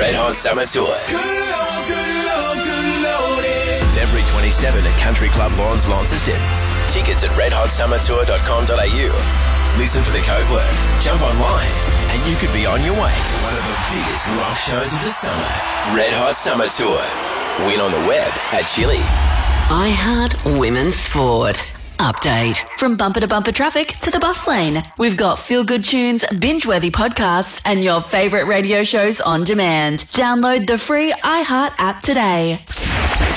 Red Hot Summer Tour. February 27 at Country Club Lawns, Launceston. Tickets at redhotsummertour.com.au. Listen for the code word, jump online, and you could be on your way to one of the biggest rock shows of the summer. Red Hot Summer Tour. Win on the web at Chili. iHeart Women's Sport. Update. From bumper to bumper traffic to the bus lane, we've got feel-good tunes, binge-worthy podcasts, and your favourite radio shows on demand. Download the free iHeart app today.